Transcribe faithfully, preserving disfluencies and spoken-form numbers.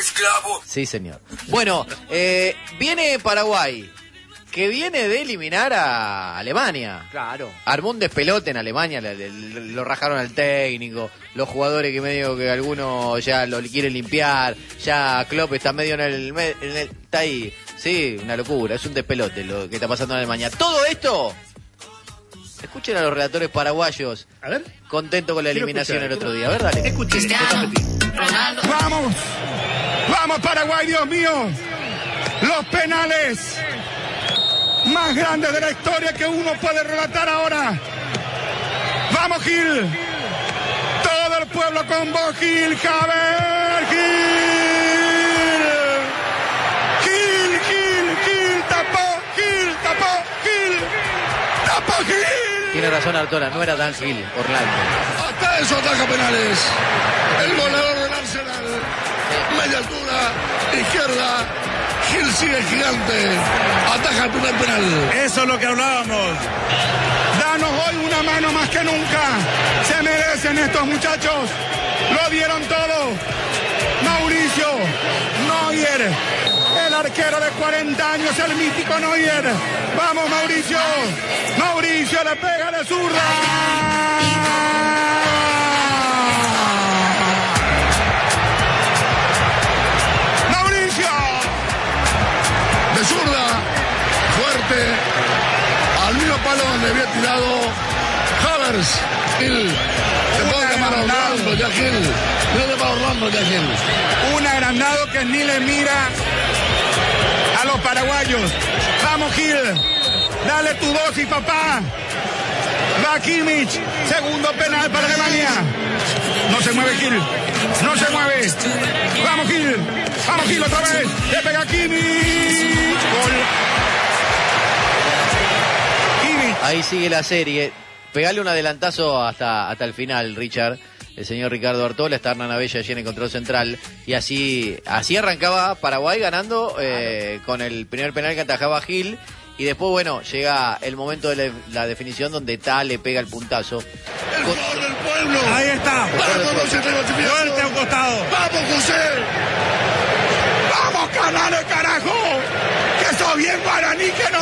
esclavo. Sí, señor. Bueno, eh, viene Paraguay, que viene de eliminar a Alemania. Claro. Armó un despelote en Alemania, le, le, le, lo rajaron al técnico, los jugadores que medio que algunos ya lo quieren limpiar, ya Klopp está medio en el, en el... Está ahí, sí, una locura, es un despelote lo que está pasando en Alemania. Todo esto... Escuchen a los relatores paraguayos. A ver. Contentos con la Quiero eliminación escuchar. el otro día. A ver, dale. Escuchen. Vamos, vamos Paraguay, Dios mío. Los penales más grandes de la historia que uno puede relatar ahora. Vamos Gil. Todo el pueblo con vos, Gil. Javier Gil. Gil, Gil, Gil. Tapó, Gil, tapó, Gil. Tapó Gil. Tiene razón Artola, no era tan Gil, Orlando. Hasta eso ataja penales. El goleador del Arsenal. Media altura, izquierda. Gil sigue gigante. Ataja el primer penal. Eso es lo que hablábamos. Danos hoy una mano más que nunca. Se merecen estos muchachos. Lo dieron todo. Mauricio Neuer, el arquero de cuarenta años, el mítico Neuer. Vamos Mauricio. Mauricio le pega de zurda. Mauricio. De zurda. Fuerte. Al mismo palo donde había tirado Havertz. Gil. Se puede llamar a Orlando ya Gil. No le va a Orlando ya Gil. Un agrandado que ni le mira a los paraguayos. Vamos Gil. Dale tu dosis, papá. Va Kimmich. Segundo penal para Alemania. No se mueve Gil. No se mueve. Vamos Gil. Vamos Gil otra vez. Le pega Kimmich. Gol. Kimmich. Ahí sigue la serie. Pegale un adelantazo hasta, hasta el final, Richard. El señor Ricardo Artola, está Hernán Abella allí en el control central. Y así así arrancaba Paraguay ganando eh, con el primer penal que atajaba Gil. Y después, bueno, llega el momento de la, la definición donde Ta le pega el puntazo. El gol del pueblo. Ahí está. Vamos, no se te Fuerte a un costado. Vamos, José. ¡Vamos, canales, carajo! ¡Que sos bien guaraní, que no